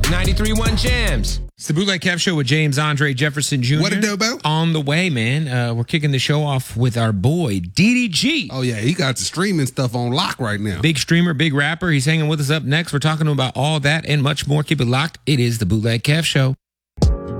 93.1 Jams. It's the Bootleg Kev Show with James Andre Jefferson Jr. What a dobo. On the way, man. We're kicking the show off with our boy, DDG. Oh, yeah, he got the streaming stuff on lock right now. Big streamer, big rapper. He's hanging with us up next. We're talking about all that and much more. Keep it locked. It is the Bootleg Kev Show.